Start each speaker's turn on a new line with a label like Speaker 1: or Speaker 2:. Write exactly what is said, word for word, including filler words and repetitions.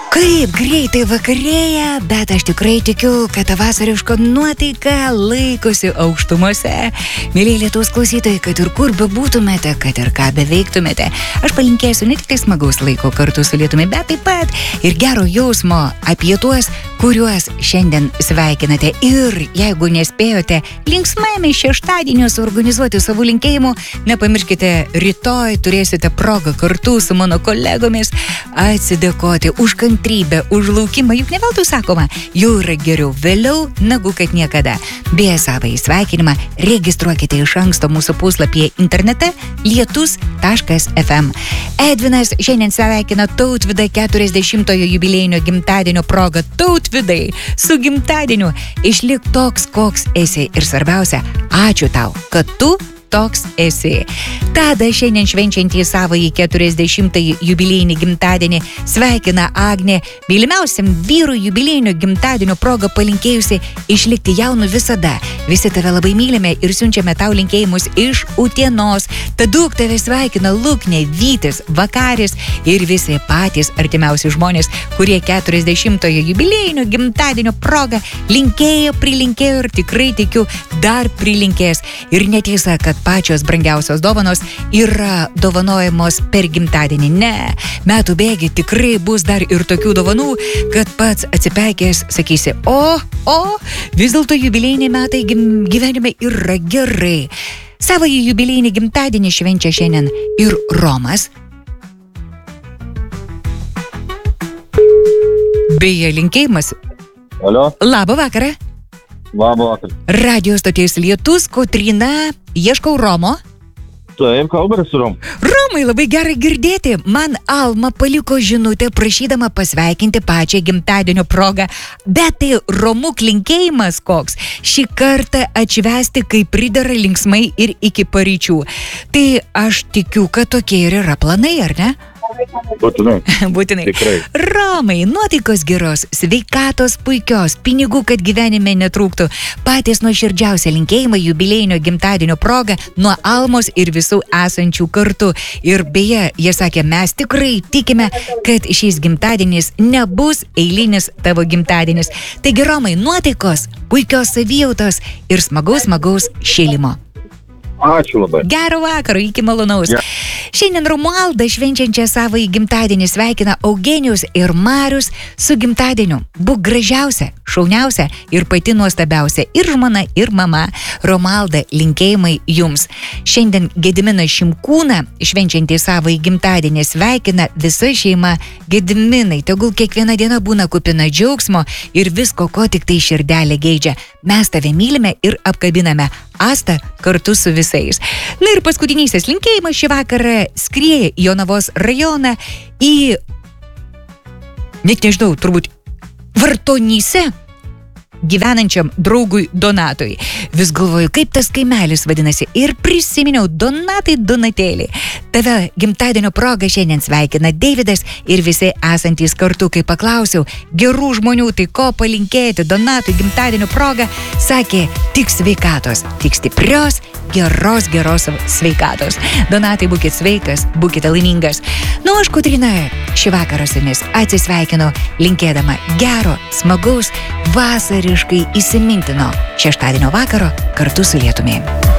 Speaker 1: Kaip greitai vakarėja, bet aš tikrai tikiu, kad ta vasariška nuotaika laikosi aukštumose. Mėlyje Lietuvos klausytojai, kad ir kur bebūtumėte, kad ir ką beveiktumėte, aš palinkėsiu ne tik tai smagaus laiko kartu su Lietumi, bet taip pat ir gero jausmo apie tuos, kuriuos šiandien sveikinate. Ir jeigu nespėjote linksmame šeštadienio suorganizuoti savo linkėjimų, nepamirškite, rytoj turėsite progą kartu su mano kolegomis atsidėkoti už kantrybę, už laukimą. Juk ne veltui sakoma, jau yra geriau vėliau negu kad niekada. Beje, savąjį sveikinimą registruokite iš anksto mūsų puslapyje internete lietus taškas ef em. Edvinas šiandien sveikina Tautvydą keturiasdešimtojo jubiliejinio gimtadienio proga. Tautvidai, su gimtadieniu išlik toks, koks esi. Ir svarbiausia, ačiū tau, kad tu toks esi. Tada šiandien švenčiantį savąjį keturiasdešimtąjį jubiliejinį gimtadienį sveikina Agnė, mylimiausiam vyrui jubiliejinio gimtadienio proga palinkėjusi išlikti jaunu visada. Visi tave labai mylime ir siunčiame tau linkėjimus iš Utienos. Tad daug tave sveikina Luknė, Vytis, Vakaris ir visi patys artimiausi žmonės, kurie keturiasdešimtojo jubiliejinio gimtadienio proga linkėjo, prilinkėjo ir tikrai tikiu dar prilinkės. Ir netiesa, kad pačios brangiausios dovanos yra dovanojamos per gimtadienį. Ne, metų bėgi tikrai bus dar ir tokių dovanų, kad pats atsipeikęs sakysi, o, o, vis dėlto jubiliejiniai metai gyvenime yra gerai. Savąjį jubiliejinį gimtadienį švenčia šiandien ir Romas. Beje, linkėjimas.
Speaker 2: Alio.
Speaker 1: Labą vakarą.
Speaker 2: Labą vakarą.
Speaker 1: Radio stoties Lietus, Kotryna, ieškau Romo.
Speaker 2: Taip, kalbame su Romu.
Speaker 1: Romai, labai gerai girdėti. Man Alma paliko žinutę prašydama pasveikinti pačią gimtadienio progą. Bet tai Romuk linkėjimas koks. Šį kartą atšvęsti kaip pridera linksmai ir iki paryčių. Tai aš tikiu, kad tokie ir yra planai, ar ne?
Speaker 2: Būtinai.
Speaker 1: Būtinai.
Speaker 2: Tikrai.
Speaker 1: Romai, nuotaikos geros, sveikatos puikios, pinigų, kad gyvenime netrūktų. Patys nuoširdžiausia linkėjimai jubiliejinio gimtadienio proga nuo Almos ir visų esančių kartu. Ir beje, jie sakė, mes tikrai tikime, kad šis gimtadienis nebus eilinis tavo gimtadienis. Taigi, Romai, nuotaikos, puikios savijautos ir smagaus, smagaus šėlimo.
Speaker 2: Ačiū labai.
Speaker 1: Gero vakaro, iki malonaus.
Speaker 2: Ja.
Speaker 1: Šiandien Romualdą švenčiančią savąjį gimtadienį sveikina Eugenijus ir Marius su gimtadieniu. Būk gražiausia, šauniausia ir pati nuostabiausia. Ir žmona, ir mama. Romualda, linkėjimai jums. Šiandien Gediminą Šimkūną švenčiantį savąjį gimtadienį sveikina visa šeima. Gediminai, tegul kiekviena diena būna kupina džiaugsmo ir visko, ko tik tai širdelė geidžia. Mes tave mylime ir apkabiname. Asta kartu su visais. Na ir paskutinysis linkėjimas šį vakarą skrieja į Jonavos rajoną į, net nežinau, turbūt Vartonyse gyvenančiam draugui Donatui. Vis galvoju, kaip tas kaimelis vadinasi. Ir prisiminiau, Donatai, Donatėlį. Tave gimtadienio proga šiandien sveikina Deividas ir visi esantys kartu. Kai paklausiau gerų žmonių, tai ko palinkėti Donatui gimtadienio proga, sakė, tik sveikatos, tik stiprios, geros, geros sveikatos. Donatai, būkit sveikas, būkite laimingas. Nu, aš, Kotryna, šį vakarą su jumis atsisveikinu, linkėdama gero, smagaus, vasariškai įsimintino šeštadienio vakaro kartu su Lietumi.